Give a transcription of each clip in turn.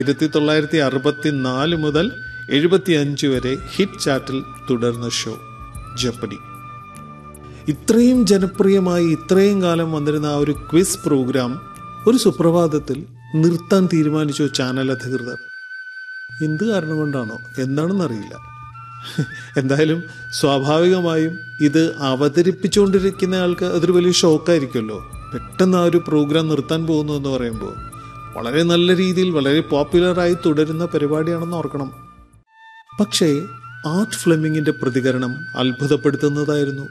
1964 മുതൽ 75 വരെ ഹിറ്റ് ചാർട്ടിൽ തുടർന്ന ഷോ ജെപ്പഡി. ഇത്രയും ജനപ്രിയമായി ഇത്രയും കാലം വന്നിരുന്ന ആ ഒരു ക്വിസ് പ്രോഗ്രാം ഒരു സുപ്രഭാതത്തിൽ നിർത്താൻ തീരുമാനിച്ചു ചാനൽ അധികൃതർ. എന്ത് കാരണം കൊണ്ടാണോ എന്താണെന്നറിയില്ല. എന്തായാലും സ്വാഭാവികമായും ഇത് അവതരിപ്പിച്ചുകൊണ്ടിരിക്കുന്ന ആൾക്ക് അതൊരു വലിയ ഷോക്കായിരിക്കുമല്ലോ. പെട്ടെന്ന് ആ ഒരു പ്രോഗ്രാം നിർത്താൻ പോകുന്നു എന്ന് പറയുമ്പോൾ വളരെ നല്ല രീതിയിൽ വളരെ പോപ്പുലറായി തുടരുന്ന പരിപാടിയാണെന്ന് ഓർക്കണം. പക്ഷേ ആർട്ട് ഫ്ലെമിങ്ങിന്റെ പ്രതികരണം അത്ഭുതപ്പെടുത്തുന്നതായിരുന്നു.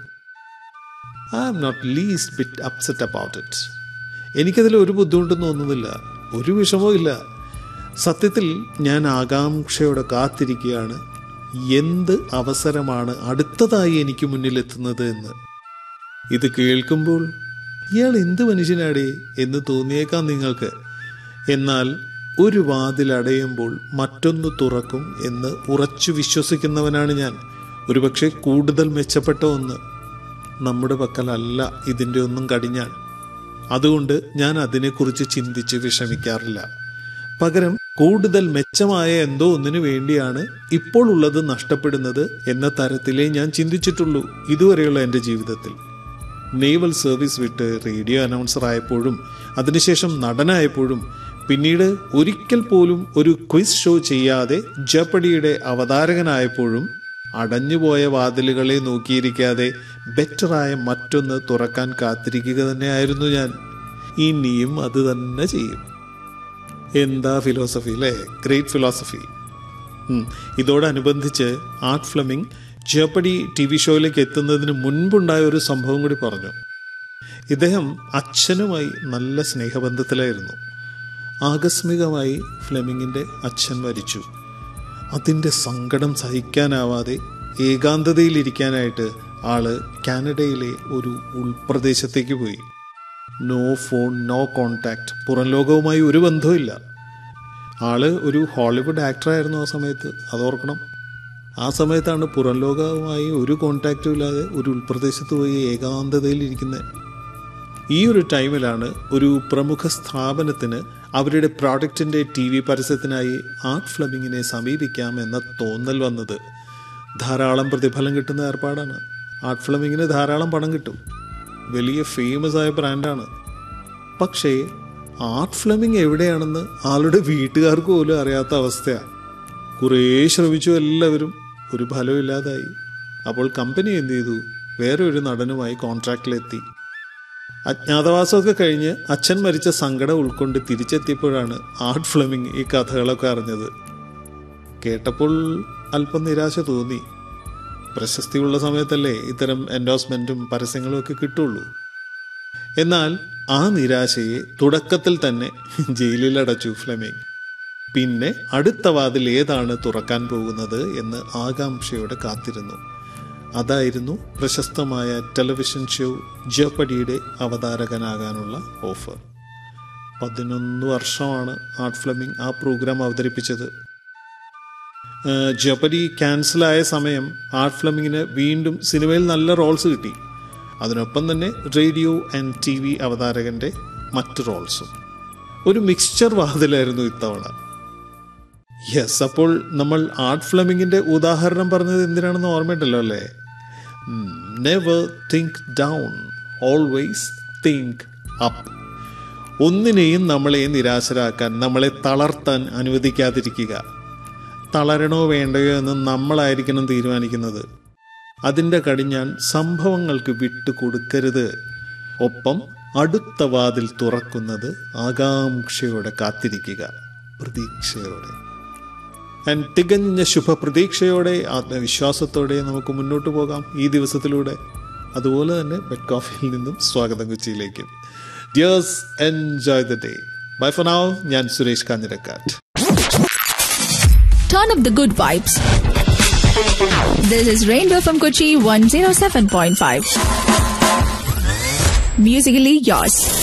I am not least bit upset about it. എനിക്കതിൽ ഒരു ബുദ്ധിമുട്ടും തോന്നുന്നില്ല, ഒരു വിഷമവും ഇല്ല. സത്യത്തിൽ ഞാൻ ആകാംക്ഷയോടെ കാത്തിരിക്കുകയാണ് എന്ത് അവസരമാണ് അടുത്തതായി എനിക്ക് മുന്നിലെത്തുന്നത് എന്ന്. ഇത് കേൾക്കുമ്പോൾ ഇയാൾ എന്ത് മനുഷ്യനാടേ എന്ന് തോന്നിയേക്കാം നിങ്ങൾക്ക്. എന്നാൽ ഒരു വാതിലടയുമ്പോൾ മറ്റൊന്ന് തുറക്കും എന്ന് ഉറച്ചു വിശ്വസിക്കുന്നവനാണ് ഞാൻ. ഒരുപക്ഷെ കൂടുതൽ മെച്ചപ്പെട്ട ഒന്ന് നമ്മുടെ പക്കലല്ല ഇതിൻ്റെ ഒന്നും കടിഞ്ഞാൻ. അതുകൊണ്ട് ഞാൻ അതിനെക്കുറിച്ച് ചിന്തിച്ച് വിഷമിക്കാറില്ല. പകരം കൂടുതൽ മെച്ചമായ എന്തോ ഒന്നിനു വേണ്ടിയാണ് ഇപ്പോൾ ഉള്ളത് നഷ്ടപ്പെടുന്നത് എന്ന തരത്തിലേ ഞാൻ ചിന്തിച്ചിട്ടുള്ളൂ ഇതുവരെയുള്ള എൻ്റെ ജീവിതത്തിൽ. നേവൽ സർവീസ് വിട്ട് റേഡിയോ അനൗൺസർ ആയപ്പോഴും അതിനുശേഷം നടനായപ്പോഴും പിന്നീട് ഒരിക്കൽ പോലും ഒരു ക്വിസ് ഷോ ചെയ്യാതെ ജെപ്പഡിയുടെ അവതാരകനായപ്പോഴും അടഞ്ഞുപോയ വാതിലുകളെ നോക്കിയിരിക്കാതെ ബെറ്ററായ മറ്റൊന്ന് തുറക്കാൻ കാത്തിരിക്കുക തന്നെയായിരുന്നു ഞാൻ. ഇനിയും അത് തന്നെ ചെയ്യും. എന്താ ഫിലോസഫി അല്ലേ, ഗ്രേറ്റ് ഫിലോസഫി. ഇതോടനുബന്ധിച്ച് ആർട്ട് ഫ്ലെമിംഗ് ജെപ്പഡി TV ഷോയിലേക്ക് എത്തുന്നതിന് മുൻപുണ്ടായ ഒരു സംഭവം കൂടി പറഞ്ഞു. ഇദ്ദേഹം അച്ഛനുമായി നല്ല സ്നേഹബന്ധത്തിലായിരുന്നു. ആകസ്മികമായി ഫ്ലെമിങ്ങിന്റെ അച്ഛൻ മരിച്ചു. അതിൻ്റെ സങ്കടം സഹിക്കാനാവാതെ ഏകാന്തതയിലിരിക്കാനായിട്ട് ആള് കാനഡയിലെ ഒരു ഉൾപ്രദേശത്തേക്ക് പോയി. നോ ഫോൺ, നോ കോണ്ടാക്ട്, പുറം ലോകവുമായി ഒരു ബന്ധവുമില്ല. ആള് ഒരു ഹോളിവുഡ് ആക്ടറായിരുന്നു ആ സമയത്ത്, അതോർക്കണം. ആ സമയത്താണ് പുറം ലോകവുമായി ഒരു കോണ്ടാക്റ്റും ഇല്ലാതെ ഒരു ഉൾപ്രദേശത്ത് പോയി ഏകാന്തതയിലിരിക്കുന്നത്. ഈ ഒരു ടൈമിലാണ് ഒരു പ്രമുഖ സ്ഥാപനത്തിന് അവരുടെ പ്രോഡക്റ്റിൻ്റെ TV പരസ്യത്തിനായി ആർട്ട് ഫ്ലെമിങ്ങിനെ സമീപിക്കാം എന്ന തോന്നൽ വന്നത്. ധാരാളം പ്രതിഫലം കിട്ടുന്ന ഏർപ്പാടാണ്. ആർട്ട് ഫ്ലെമിങ്ങിന് ധാരാളം പണം കിട്ടും. വലിയ ഫേമസ് ആയ ബ്രാൻഡാണ്. പക്ഷേ ആർട്ട് ഫ്ലെമിങ് എവിടെയാണെന്ന് ആളുടെ വീട്ടുകാർക്ക് പോലും അറിയാത്ത അവസ്ഥയാണ്. കുറേ ശ്രമിച്ചു എല്ലാവരും, ഒരു ഫലമില്ലാതായി. അപ്പോൾ കമ്പനി എന്ത് ചെയ്തു, വേറെ ഒരു നടനുമായി കോൺട്രാക്റ്റിലെത്തി. അജ്ഞാതവാസമൊക്കെ കഴിഞ്ഞ് അച്ഛൻ മരിച്ച സങ്കടം ഉൾക്കൊണ്ട് തിരിച്ചെത്തിയപ്പോഴാണ് ആർട്ട് ഫ്ലെമിങ് ഈ കഥകളൊക്കെ അറിഞ്ഞത്. കേട്ടപ്പോൾ അല്പം നിരാശ തോന്നി. പ്രശസ്തിയുള്ള സമയത്തല്ലേ ഇത്തരം എൻഡോഴ്സ്മെന്റും പരസ്യങ്ങളും ഒക്കെ കിട്ടുള്ളൂ. എന്നാൽ ആ നിരാശയെ തുടക്കത്തിൽ തന്നെ ജയിലിലടച്ചു ഫ്ലെമിങ്. പിന്നെ അടുത്ത വാതിൽ ഏതാണ് തുറക്കാൻ പോകുന്നത് എന്ന് ആകാംക്ഷയോടെ കാത്തിരുന്നു. അതായിരുന്നു പ്രശസ്തമായ ടെലിവിഷൻ ഷോ ജെപ്പഡിയുടെ അവതാരകനാകാനുള്ള ഓഫർ. 11 വർഷമാണ് ആർട്ട് ഫ്ലെമിങ് ആ പ്രോഗ്രാം അവതരിപ്പിച്ചത്. ജെപ്പഡി ക്യാൻസലായ സമയം ആർട്ട് ഫ്ലെമിങ്ങിന് വീണ്ടും സിനിമയിൽ നല്ല റോൾസ് കിട്ടി. അതിനൊപ്പം തന്നെ റേഡിയോ ആൻഡ് TV അവതാരകന്റെ മറ്റ് റോൾസും. ഒരു മിക്സ്ചർ വാതിലായിരുന്നു ഇത്തവണ. യെസ്, അപ്പോൾ നമ്മൾ ആർട്ട് ഫ്ലെമിങ്ങിന്റെ ഉദാഹരണം പറഞ്ഞത് എന്തിനാണെന്ന് ഓർമ്മയുണ്ടല്ലോ അല്ലേ? Never think down, always think up. ഒന്നിനെയും നമ്മളെ നിരാശരാക്കാൻ, നമ്മളെ തളർത്താൻ അനുവദിക്കാതിരിക്കുക. തളരണോ വേണ്ടയോ എന്ന് നമ്മളായിരിക്കണം തീരുമാനിക്കുന്നത്. അതിൻ്റെ കടിഞ്ഞാൻ സംഭവങ്ങൾക്ക് വിട്ടുകൊടുക്കരുത്. ഒപ്പം അടുത്ത വാതിൽ തുറക്കുന്നത് ആകാംക്ഷയോടെ കാത്തിരിക്കുക, പ്രതീക്ഷയോടെ. തികഞ്ഞ ശുഭപ്രതീക്ഷയോടെ ആത്മവിശ്വാസത്തോടെ നമുക്ക് മുന്നോട്ട് പോകാം ഈ ദിവസത്തിലൂടെ. അതുപോലെ തന്നെ ബെഡ് കോഫിയിൽ നിന്നും സ്വാഗതം കൊച്ചിയിലേക്ക്. Dears, enjoy the day. By for now. ഞാൻ Suresh Kanjirakkattu. Turn up the good vibes. This is Rainbow from Kochi 107.5. Musically yours.